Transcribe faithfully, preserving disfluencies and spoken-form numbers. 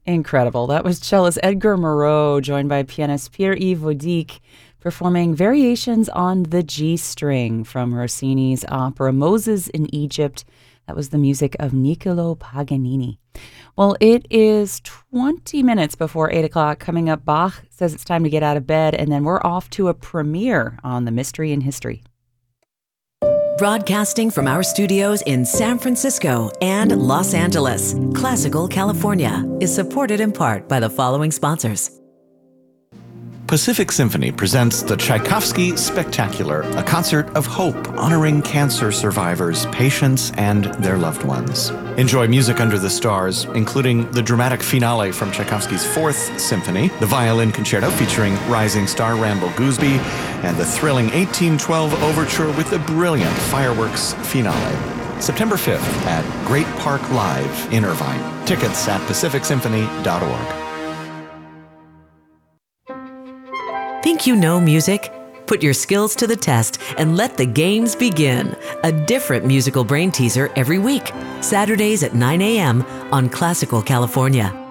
Incredible. That was cellist Edgar Moreau, joined by pianist Pierre-Yves Vodic, performing variations on the G string from Rossini's opera Moses in Egypt. That was the music of Niccolo Paganini. Well, it is twenty minutes before eight o'clock. Coming up, Bach says it's time to get out of bed, and then we're off to a premiere on The Mystery in History. Broadcasting from our studios in San Francisco and Los Angeles, Classical California is supported in part by the following sponsors. Pacific Symphony presents the Tchaikovsky Spectacular, a concert of hope honoring cancer survivors, patients, and their loved ones. Enjoy music under the stars, including the dramatic finale from Tchaikovsky's Fourth Symphony, the violin concerto featuring rising star Randall Gooseby, and the thrilling eighteen twelve overture with the brilliant fireworks finale. September fifth at Great Park Live in Irvine. Tickets at pacific symphony dot org. Think you know music? Put your skills to the test and let the games begin. A different musical brain teaser every week. Saturdays at nine a.m. on Classical California.